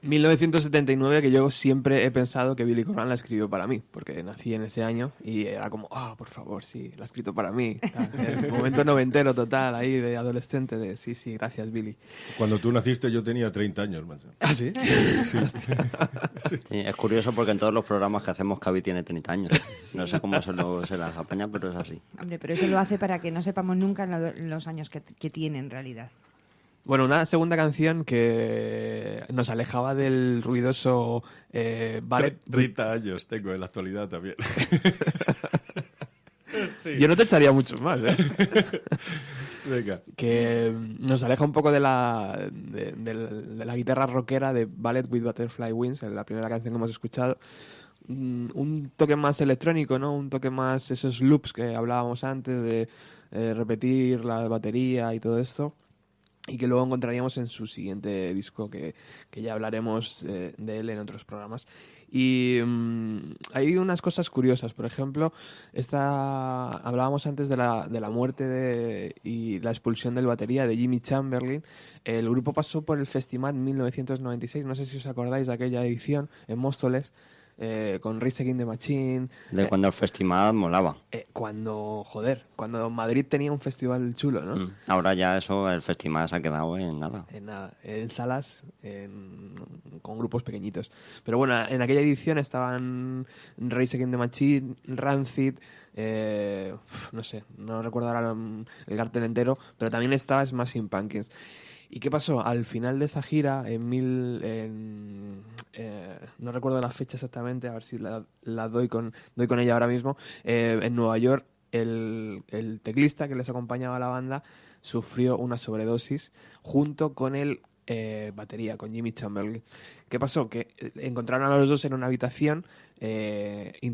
1979, que yo siempre he pensado que Billy Corgan la escribió para mí, porque nací en ese año y era como, por favor, sí, la ha escrito para mí. El momento noventero total ahí de adolescente de sí, gracias Billy. Cuando tú naciste yo tenía 30 años, macho. ¿Ah, sí? Sí. Sí, es curioso porque en todos los programas que hacemos Xavi tiene 30 años. No sé cómo se las apaña, pero es así. Hombre, pero eso lo hace para que no sepamos nunca en los años que tiene en realidad. Bueno, una segunda canción que nos alejaba del ruidoso ballet. 30 años tengo en la actualidad también. Sí. Yo no te echaría muchos más, ¿eh? Venga. Que nos aleja un poco de la guitarra rockera de Ballet with Butterfly Wings, la primera canción que hemos escuchado. Un toque más electrónico, ¿no? Un toque más esos loops que hablábamos antes de repetir la batería y todo esto. Y que luego encontraríamos en su siguiente disco, que ya hablaremos de él en otros programas. Y hay unas cosas curiosas. Por ejemplo, hablábamos antes de la muerte y la expulsión del batería de Jimmy Chamberlin. El grupo pasó por el Festival 1996, no sé si os acordáis de aquella edición, en Móstoles, con Rise Against the Machine. De cuando el festival molaba. Cuando Madrid tenía un festival chulo, ¿no? Ahora ya el festival se ha quedado en nada. En salas, con grupos pequeñitos. Pero bueno, en aquella edición estaban Rise Against the Machine, Rancid, no sé, no recuerdo ahora el cartel entero, pero también estaba Smashing Pumpkins. ¿Y qué pasó? Al final de esa gira, no recuerdo la fecha exactamente, a ver si la doy con ella ahora mismo, en Nueva York, el teclista que les acompañaba a la banda sufrió una sobredosis junto con el batería, con Jimmy Chamberlin. ¿Qué pasó? Que encontraron a los dos en una habitación